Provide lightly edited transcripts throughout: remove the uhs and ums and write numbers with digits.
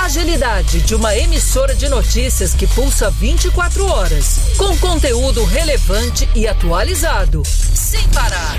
agilidade de uma emissora de notícias que pulsa 24 horas, com conteúdo relevante e atualizado, sem parar.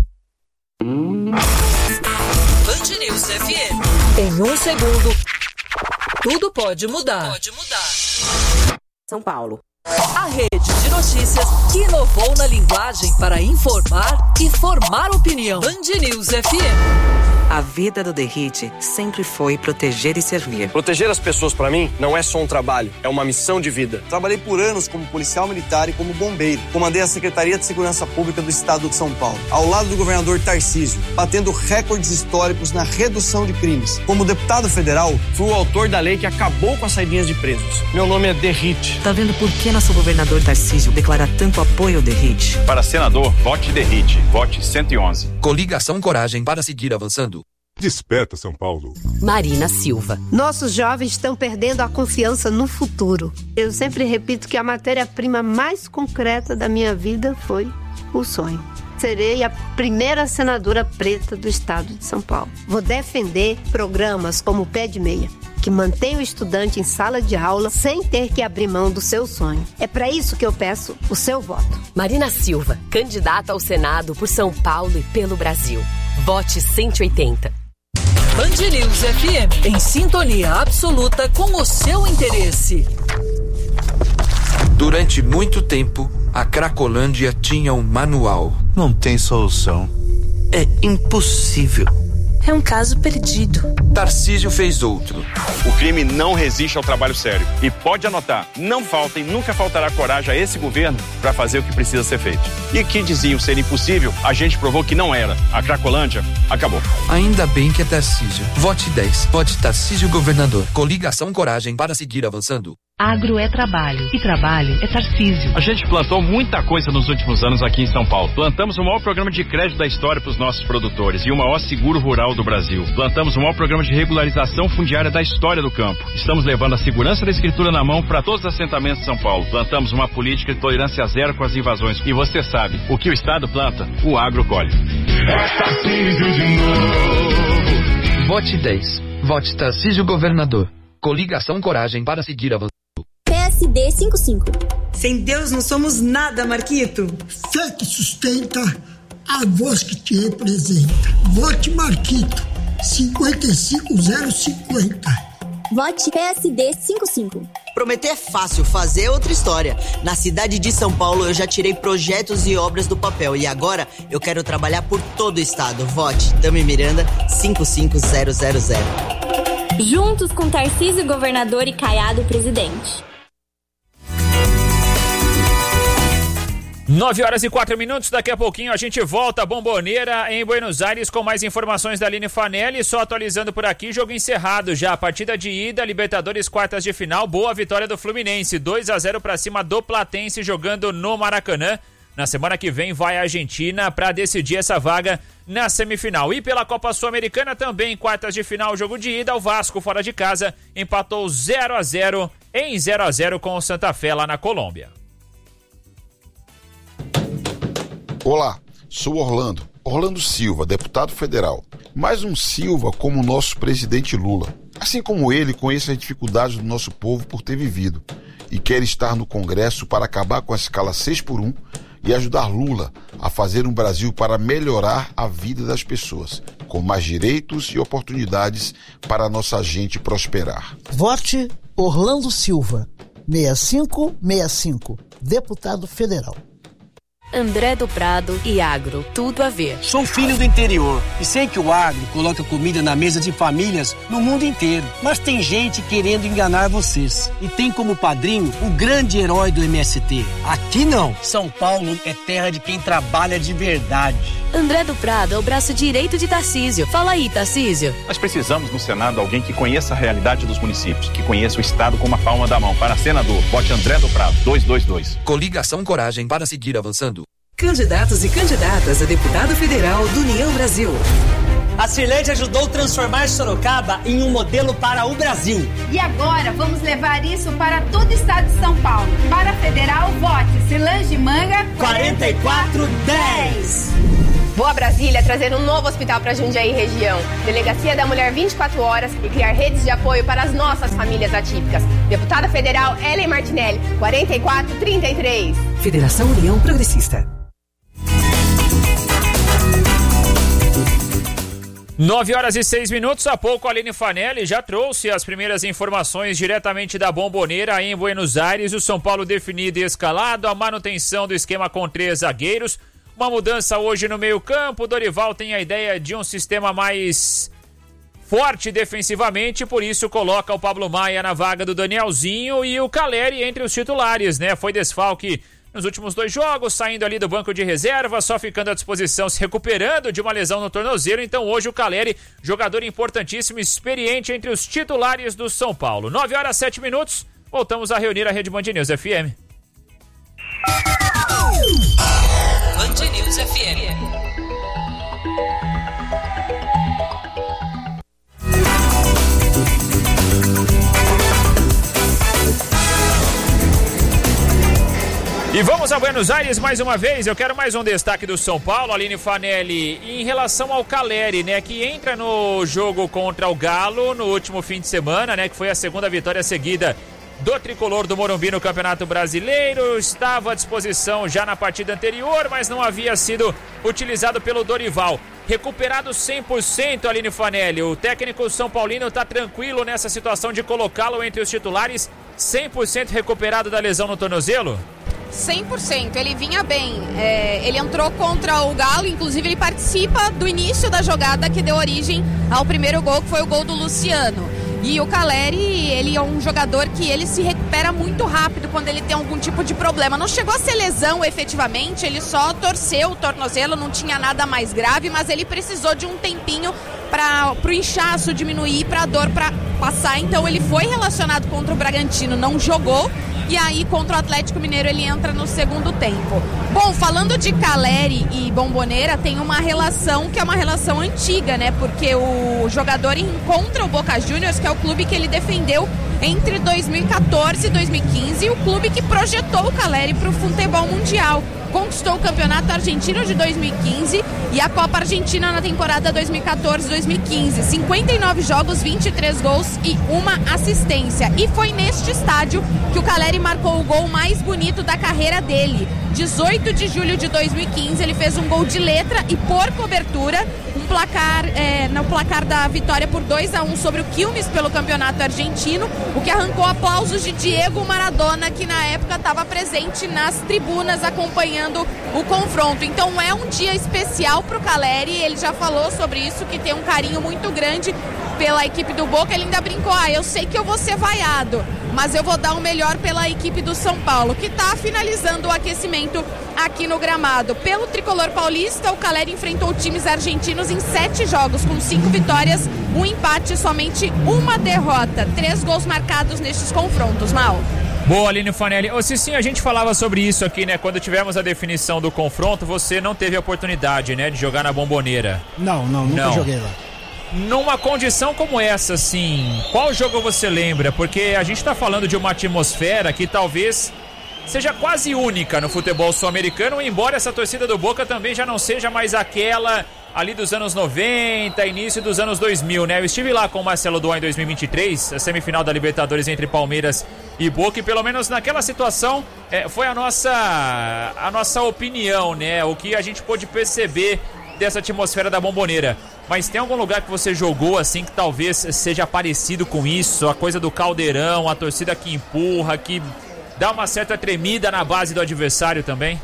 Band News FM. Em um segundo, tudo pode mudar. São Paulo. A rede de notícias que inovou na linguagem para informar e formar opinião. Band News FM. A vida do Derrite sempre foi proteger e servir. Proteger as pessoas, pra mim, não é só um trabalho, é uma missão de vida. Trabalhei por anos como policial militar e como bombeiro. Comandei a Secretaria de Segurança Pública do Estado de São Paulo, ao lado do governador Tarcísio, batendo recordes históricos na redução de crimes. Como deputado federal, fui o autor da lei que acabou com as saidinhas de presos. Meu nome é Derrite. Tá vendo por que nosso governador Tarcísio declara tanto apoio ao Derrite? Para senador, vote Derrite. Vote 111. Coligação Coragem para seguir avançando. Desperta, São Paulo. Marina Silva. Nossos jovens estão perdendo a confiança no futuro. Eu sempre repito que a matéria-prima mais concreta da minha vida foi o sonho. Serei a primeira senadora preta do estado de São Paulo. Vou defender programas como o Pé de Meia, que mantém o estudante em sala de aula sem ter que abrir mão do seu sonho. É para isso que eu peço o seu voto. Marina Silva, candidata ao Senado por São Paulo e pelo Brasil. Vote 180. Band News FM, em sintonia absoluta com o seu interesse. Durante muito tempo, a Cracolândia tinha um manual. Não tem solução. É impossível. É um caso perdido. Tarcísio fez outro. O crime não resiste ao trabalho sério. E pode anotar, não falta e nunca faltará coragem a esse governo para fazer o que precisa ser feito. E que diziam ser impossível, a gente provou que não era. A Cracolândia acabou. Ainda bem que é Tarcísio. Vote 10. Vote Tarcísio governador. Coligação Coragem para seguir avançando. Agro é trabalho, e trabalho é Tarcísio. A gente plantou muita coisa nos últimos anos aqui em São Paulo. Plantamos o maior programa de crédito da história para os nossos produtores e o maior seguro rural do Brasil. Plantamos o maior programa de regularização fundiária da história do campo. Estamos levando a segurança da escritura na mão para todos os assentamentos de São Paulo. Plantamos uma política de tolerância zero com as invasões. E você sabe, o que o Estado planta, o agro colhe. É Tarcísio de novo. Vote 10. Vote Tarcísio governador. Coligação Coragem para seguir avançando. PSD 55. Sem Deus não somos nada, Marquito. Fé que sustenta, a voz que te representa. Vote Marquito, 55050. Vote PSD 55. Prometer é fácil, fazer é outra história. Na cidade de São Paulo eu já tirei projetos e obras do papel e agora eu quero trabalhar por todo o estado. Vote Tami Miranda 55000. Juntos com Tarcísio governador e Caiado presidente. 9h04, daqui a pouquinho a gente volta à Bomboneira em Buenos Aires com mais informações da Aline Fanelli. Só atualizando por aqui, jogo encerrado já, a partida de ida, Libertadores quartas de final, boa vitória do Fluminense, 2-0 para cima do Platense jogando no Maracanã. Na semana que vem vai a Argentina para decidir essa vaga na semifinal. E pela Copa Sul-Americana também, quartas de final, jogo de ida, o Vasco fora de casa empatou 0-0 em 0-0 com o Santa Fé lá na Colômbia. Olá, sou Orlando Silva, deputado federal. Mais um Silva como o nosso presidente Lula. Assim como ele, conheço as dificuldades do nosso povo por ter vivido e quer estar no Congresso para acabar com a escala 6x1 e ajudar Lula a fazer um Brasil para melhorar a vida das pessoas, com mais direitos e oportunidades para a nossa gente prosperar. Vote Orlando Silva, 6565, deputado federal. André do Prado e agro, tudo a ver. Sou filho do interior e sei que o agro coloca comida na mesa de famílias no mundo inteiro. Mas tem gente querendo enganar vocês. E tem como padrinho o grande herói do MST. Aqui não. São Paulo é terra de quem trabalha de verdade. André do Prado é o braço direito de Tarcísio. Fala aí, Tarcísio. Nós precisamos no Senado alguém que conheça a realidade dos municípios, que conheça o Estado com uma palma da mão. Para senador, vote André do Prado, 222. Coligação Coragem para seguir avançando. Candidatos e candidatas a deputado federal do União Brasil. A Cirlete ajudou a transformar Sorocaba em um modelo para o Brasil. E agora vamos levar isso para todo o estado de São Paulo. Para federal, vote Cilange Manga 4410. Vou a Brasília trazer um novo hospital para Jundiaí região. Delegacia da Mulher 24 horas e criar redes de apoio para as nossas famílias atípicas. Deputada Federal Ellen Martinelli, 4433. Federação União Progressista. 9h06. Há pouco a Aline Fanelli já trouxe as primeiras informações diretamente da Bombonera em Buenos Aires. O São Paulo definido e escalado, a manutenção do esquema com 3 zagueiros. Uma mudança hoje no meio-campo. O Dorival tem a ideia de um sistema mais forte defensivamente, por isso coloca o Pablo Maia na vaga do Danielzinho e o Caleri entre os titulares, né? Foi desfalque nos últimos 2 jogos, saindo ali do banco de reserva, só ficando à disposição, se recuperando de uma lesão no tornozelo. Então hoje o Caleri, jogador importantíssimo, experiente entre os titulares do São Paulo. 9h07. Voltamos a reunir a Rede Band News FM. Band News FM. E vamos a Buenos Aires mais uma vez. Eu quero mais um destaque do São Paulo, Aline Fanelli, em relação ao Caleri, né, que entra no jogo contra o Galo no último fim de semana, né, que foi a segunda vitória seguida do tricolor do Morumbi no Campeonato Brasileiro. Estava à disposição já na partida anterior, mas não havia sido utilizado pelo Dorival. Recuperado 100%, Aline Fanelli. O técnico São Paulino está tranquilo nessa situação de colocá-lo entre os titulares, 100% recuperado da lesão no tornozelo? 100%, ele vinha bem, ele entrou contra o Galo, inclusive ele participa do início da jogada que deu origem ao primeiro gol, que foi o gol do Luciano. E o Caleri, ele é um jogador que ele se recupera muito rápido quando ele tem algum tipo de problema. Não chegou a ser lesão efetivamente, ele só torceu o tornozelo, não tinha nada mais grave, mas ele precisou de um tempinho para o inchaço diminuir, para a dor para passar. Então ele foi relacionado contra o Bragantino, não jogou. E aí, contra o Atlético Mineiro, ele entra no segundo tempo. Bom, falando de Caleri e Bombonera, tem uma relação que é uma relação antiga, né? Porque o jogador encontra o Boca Juniors, que é o clube que ele defendeu entre 2014 e 2015, e o clube que projetou o Caleri para o futebol mundial. Conquistou o Campeonato Argentino de 2015 e a Copa Argentina na temporada 2014-2015. 59 jogos, 23 gols e 1 assistência. E foi neste estádio que o Caleri marcou o gol mais bonito da carreira dele. 18 de julho de 2015, ele fez um gol de letra e por cobertura, no placar da vitória por 2-1 sobre o Quilmes pelo Campeonato Argentino, o que arrancou aplausos de Diego Maradona, que na época estava presente nas tribunas acompanhando o confronto. Então é um dia especial para o Caleri, ele já falou sobre isso, que tem um carinho muito grande pela equipe do Boca. Ele ainda brincou, eu sei que eu vou ser vaiado, mas eu vou dar o melhor pela equipe do São Paulo, que está finalizando o aquecimento aqui no gramado. Pelo tricolor paulista, o Caleri enfrentou times argentinos em 7 jogos, com 5 vitórias, 1 empate e somente 1 derrota. 3 gols marcados nestes confrontos, Mal. Boa, Aline Fanelli. Ô, Cicinho, a gente falava sobre isso aqui, né? Quando tivemos a definição do confronto, você não teve a oportunidade, né, de jogar na Bombonera. Nunca joguei lá. Numa condição como essa, assim, qual jogo você lembra? Porque a gente tá falando de uma atmosfera que talvez seja quase única no futebol sul-americano, embora essa torcida do Boca também já não seja mais aquela ali dos anos 90, início dos anos 2000, né? Eu estive lá com o Marcelo Duan em 2023, a semifinal da Libertadores entre Palmeiras e Boca, e pelo menos naquela situação foi a nossa opinião, né? O que a gente pôde perceber dessa atmosfera da Bombonera. Mas tem algum lugar que você jogou assim que talvez seja parecido com isso? A coisa do caldeirão, a torcida que empurra, que dá uma certa tremida na base do adversário também?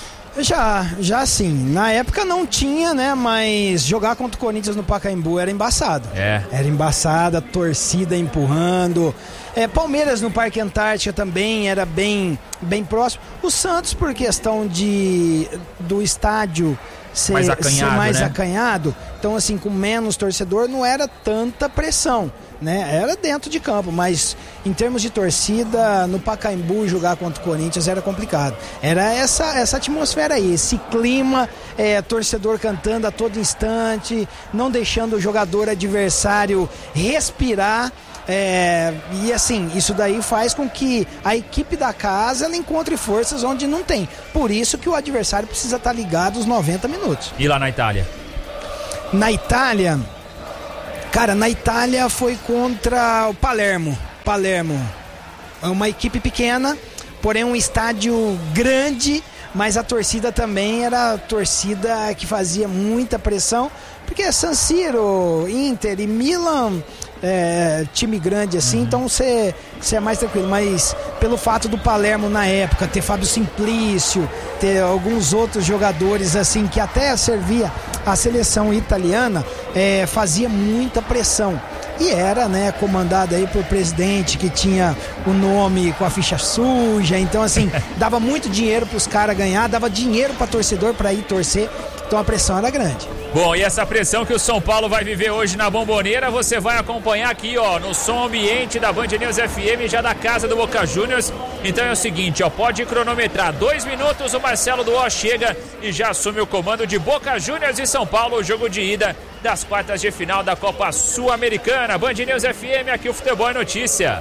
Já sim. Na época não tinha, né? Mas jogar contra o Corinthians no Pacaembu era embaçado. Era embaçado, a torcida empurrando. Palmeiras no Parque Antártica também era bem próximo. O Santos, por questão do estádio ser mais acanhado, então assim, com menos torcedor, não era tanta pressão, né? Era dentro de campo, mas em termos de torcida, no Pacaembu jogar contra o Corinthians era complicado. Era essa atmosfera aí, esse clima, torcedor cantando a todo instante, não deixando o jogador adversário respirar. E assim, isso daí faz com que a equipe da casa ela encontre forças onde não tem. Por isso que o adversário precisa estar ligado os 90 minutos. E lá na Itália? Na Itália, cara, foi contra o Palermo. É uma equipe pequena, porém um estádio grande, mas a torcida também era a torcida que fazia muita pressão, porque San Siro, Inter e Milan, time grande assim, então você é mais tranquilo. Mas pelo fato do Palermo na época ter Fábio Simplício, ter alguns outros jogadores assim que até servia a seleção italiana, fazia muita pressão. E era, comandado aí por presidente que tinha o nome com a ficha suja, então assim, dava muito dinheiro para os caras ganhar, dava dinheiro para torcedor para ir torcer, então a pressão era grande. Bom, e essa pressão que o São Paulo vai viver hoje na Bombonera, você vai acompanhar aqui, ó, no som ambiente da Band News FM, já da casa do Boca Juniors. Então é o seguinte, ó, pode cronometrar 2 minutos, o Marcelo Duó chega e já assume o comando de Boca Juniors e São Paulo, o jogo de ida das quartas de final da Copa Sul-Americana. Band News FM, aqui o Futebol é Notícia.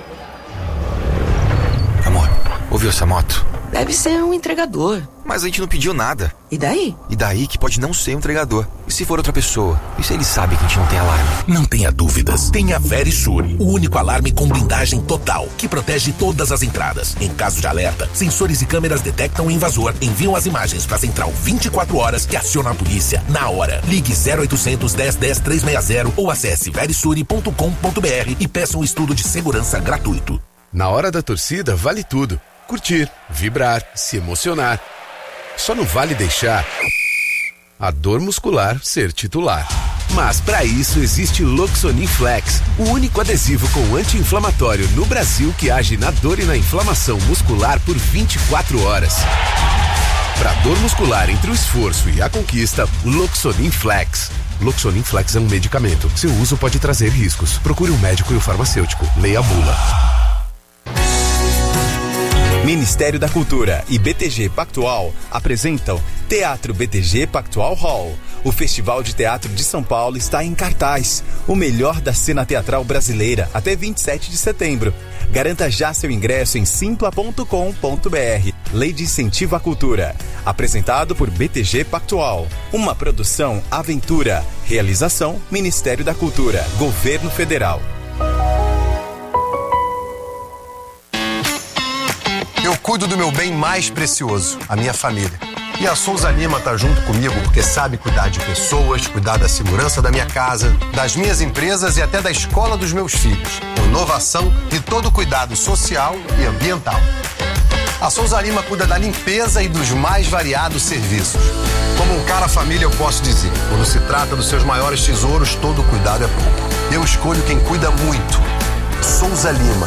Amor, ouviu essa moto? Deve ser um entregador. Mas a gente não pediu nada. E daí? E daí que pode não ser um entregador. E se for outra pessoa? E se ele sabe que a gente não tem alarme? Não tenha dúvidas. Tenha Verisure, o único alarme com blindagem total, que protege todas as entradas. Em caso de alerta, sensores e câmeras detectam o invasor, enviam as imagens para a central 24 horas que aciona a polícia na hora. Ligue 0800 10 10 360 ou acesse verisure.com.br e peça um estudo de segurança gratuito. Na hora da torcida, vale tudo. Curtir, vibrar, se emocionar. Só não vale deixar a dor muscular ser titular. Mas para isso existe Loxonin Flex, o único adesivo com anti-inflamatório no Brasil que age na dor e na inflamação muscular por 24 horas. Para dor muscular entre o esforço e a conquista, Loxonin Flex. Loxonin Flex é um medicamento. Seu uso pode trazer riscos. Procure um médico e o farmacêutico. Leia a bula. Ministério da Cultura e BTG Pactual apresentam Teatro BTG Pactual Hall. O Festival de Teatro de São Paulo está em cartaz. O melhor da cena teatral brasileira até 27 de setembro. Garanta já seu ingresso em simpla.com.br. Lei de Incentivo à Cultura. Apresentado por BTG Pactual. Uma produção Aventura. Realização Ministério da Cultura. Governo Federal. Eu cuido do meu bem mais precioso, a minha família. E a Souza Lima tá junto comigo porque sabe cuidar de pessoas, cuidar da segurança da minha casa, das minhas empresas e até da escola dos meus filhos. Inovação e todo cuidado social e ambiental. A Souza Lima cuida da limpeza e dos mais variados serviços. Como um cara família eu posso dizer, quando se trata dos seus maiores tesouros, todo cuidado é pouco. Eu escolho quem cuida muito. Souza Lima.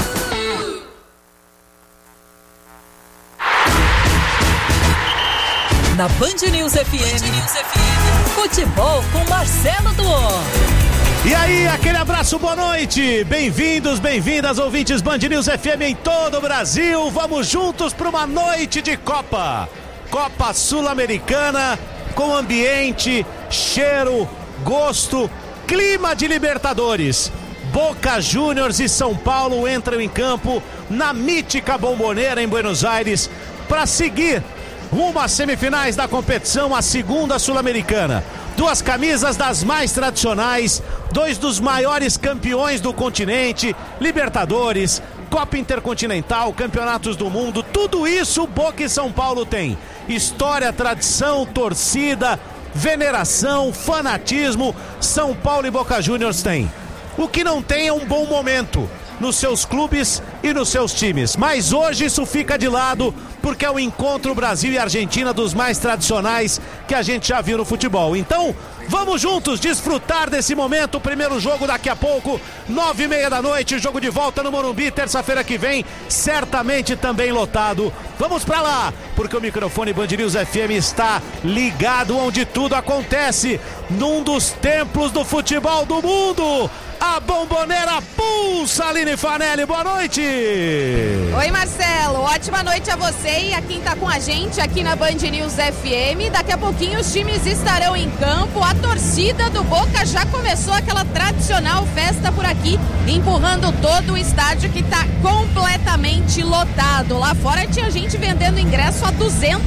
Na Band News FM, futebol com Marcelo Duó. E aí, aquele abraço, boa noite. Bem-vindos, bem-vindas, ouvintes Band News FM em todo o Brasil. Vamos juntos para uma noite de Copa. Copa Sul-Americana, com ambiente, cheiro, gosto, clima de Libertadores. Boca Juniors e São Paulo entram em campo na mítica Bombonera em Buenos Aires para seguir rumo às semifinais da competição, a segunda Sul-Americana. Duas camisas das mais tradicionais, dois dos maiores campeões do continente, Libertadores, Copa Intercontinental, Campeonatos do Mundo, tudo isso Boca e São Paulo têm. História, tradição, torcida, veneração, fanatismo, São Paulo e Boca Juniors têm. O que não tem é um bom momento nos seus clubes e nos seus times. Mas hoje isso fica de lado, porque é o encontro Brasil e Argentina dos mais tradicionais que a gente já viu no futebol. Então, vamos juntos desfrutar desse momento. O primeiro jogo daqui a pouco, 9h30 da noite, jogo de volta no Morumbi, terça-feira que vem, certamente também lotado. Vamos pra lá, porque o microfone Band News FM está ligado onde tudo acontece, num dos templos do futebol do mundo. A Bombonera pulsa, Aline Fanelli, boa noite! Oi, Marcelo, ótima noite a você e a quem tá com a gente aqui na Band News FM. Daqui a pouquinho os times estarão em campo, a torcida do Boca já começou aquela tradicional festa por aqui, empurrando todo o estádio que tá completamente lotado. Lá fora tinha gente vendendo ingresso a $200.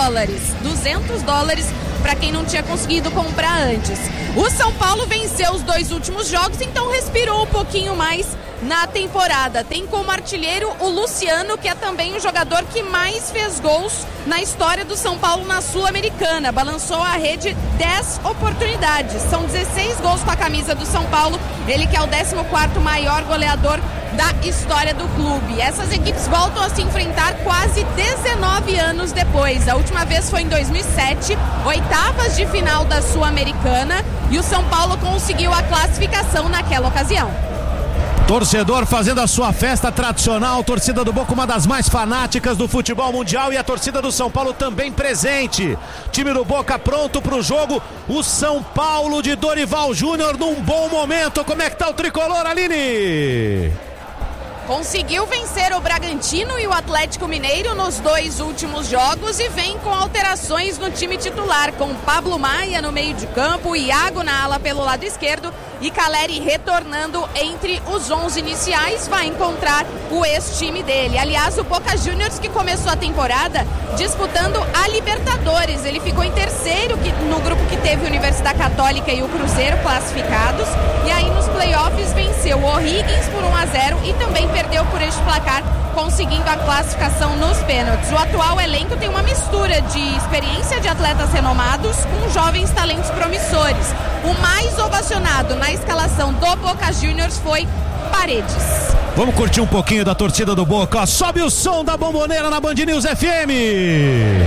$200 para quem não tinha conseguido comprar antes. O São Paulo venceu os 2 últimos jogos, então respirou um pouquinho mais na temporada. Tem como artilheiro o Luciano, que é também o jogador que mais fez gols na história do São Paulo na Sul-Americana. Balançou a rede 10 oportunidades. São 16 gols com a camisa do São Paulo. Ele que é o 14º maior goleador da história do clube. Essas equipes voltam a se enfrentar quase 19 anos depois. A última vez foi em 2007, oitavas de final da Sul-Americana, e o São Paulo conseguiu a classificação naquela ocasião. Torcedor fazendo a sua festa tradicional, torcida do Boca, uma das mais fanáticas do futebol mundial, e a torcida do São Paulo também presente. Time do Boca pronto pro jogo, o São Paulo de Dorival Júnior num bom momento. Como é que tá o tricolor, Aline? Conseguiu vencer o Bragantino e o Atlético Mineiro nos 2 últimos jogos e vem com alterações no time titular, com Pablo Maia no meio de campo, Iago na ala pelo lado esquerdo e Caleri retornando entre os 11 iniciais. Vai encontrar o ex-time dele. Aliás, o Boca Juniors, que começou a temporada disputando a Libertadores, ele ficou em terceiro no grupo que teve a Universidade Católica e o Cruzeiro classificados, e aí nos playoffs venceu o O'Higgins por 1-0 e também perdeu por este placar, conseguindo a classificação nos pênaltis. O atual elenco tem uma mistura de experiência de atletas renomados com jovens talentos promissores. O mais ovacionado na escalação do Boca Juniors foi Paredes. Vamos curtir um pouquinho da torcida do Boca. Sobe o som da Bombonera na Band News FM.